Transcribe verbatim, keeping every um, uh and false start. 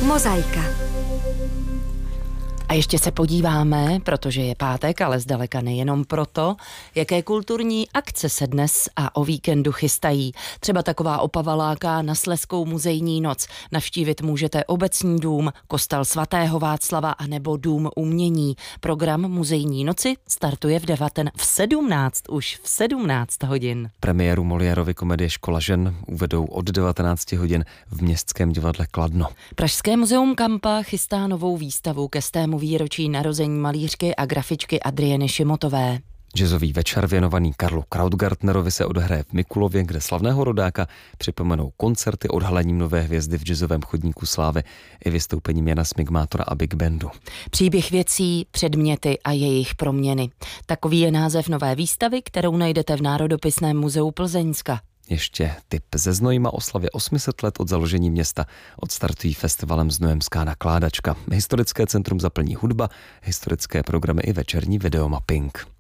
Mozaika. A ještě se podíváme, protože je pátek, ale zdaleka nejenom proto, jaké kulturní akce se dnes a o víkendu chystají. Třeba taková Opava láká na Slezskou muzejní noc. Navštívit můžete Obecní dům, kostel svatého Václava a nebo Dům umění. Program muzejní noci startuje v devaten v sedmnáct, už v sedmnáct hodin. Premiéru Moliérovy komedie Škola žen uvedou od devatenácti hodin v Městském divadle Kladno. Pražské muzeum Kampa chystá novou výstavu ke stému výročí narození malířky a grafičky Adrieny Šimotové. Jazzový večer věnovaný Karlu Krautgartnerovi se odehraje v Mikulově, kde slavného rodáka připomenou koncerty odhalením nové hvězdy v jazzovém chodníku slávy i vystoupením Jana Smigmátora a Big Bandu. Příběh věcí, předměty a jejich proměny. Takový je název nové výstavy, kterou najdete v Národopisném muzeu Plzeňska. Ještě tip ze Znojma oslavě osm set let od založení města odstartují festivalem Znojemská nakládačka. Historické centrum zaplní hudba, historické programy i večerní videomapping.